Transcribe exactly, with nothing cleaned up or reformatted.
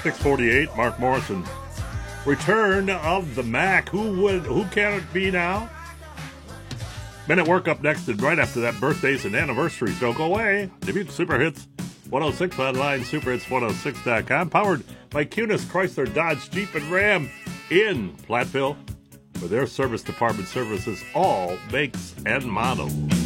six forty-eight, Mark Morrison. Return of the Mac. Who would? Who can it be now? Minute Work up next, and right after that, birthdays and anniversaries. Don't go away. Dubuque Super Hits one oh six online, super hits one oh six dot com. Powered by Cunis Chrysler Dodge Jeep and Ram in Platteville, where their service department services all makes and models.